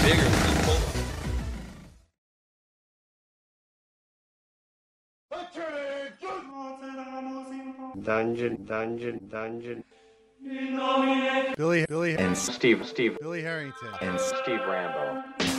bigger than that polo. Dungeon. Billy and Billy Harrington Steve Rambo.